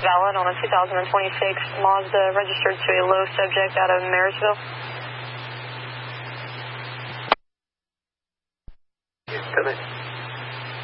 valid on a 2026 Mazda registered to a low subject out of Marysville. Come in.